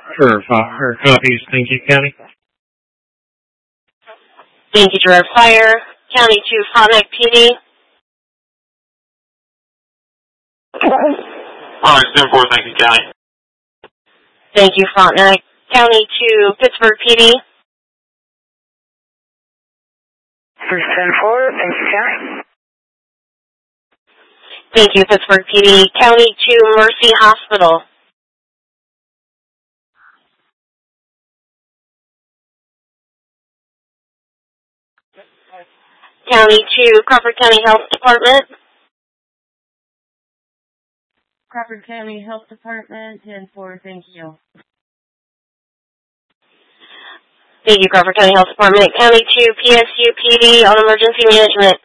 Her copies, thank you, County. Thank you, Direct Fire. County 2, Frontenac PD. Alright, 10-4, thank you, County. Thank you, Frontenac. County 2, Pittsburgh PD. 10-4, thank you, County. Thank you, Pittsburgh PD. County 2, Mercy Hospital. County 2, Crawford County Health Department. Crawford County Health Department, 10-4, thank you. Thank you, Crawford County Health Department. County 2, PSU PD on emergency management.